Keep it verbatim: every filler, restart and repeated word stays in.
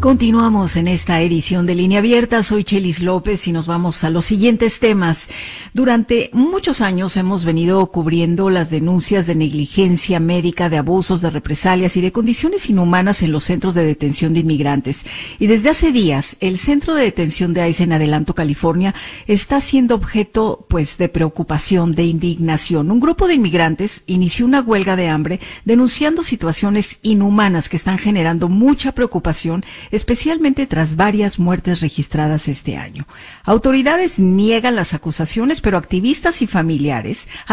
Continuamos en esta edición de Línea Abierta. Soy Chelis López y nos vamos a los siguientes temas. Durante muchos años hemos venido cubriendo las denuncias de negligencia médica, de abusos, de represalias y de condiciones inhumanas en los centros de detención de inmigrantes. Y desde hace días, el centro de detención de ICE en Adelanto, California, está siendo objeto, pues, de preocupación, de indignación. Un grupo de inmigrantes inició una huelga de hambre denunciando situaciones inhumanas que están generando mucha preocupación, especialmente tras varias muertes registradas este año. Autoridades niegan las acusaciones, pero activistas y familiares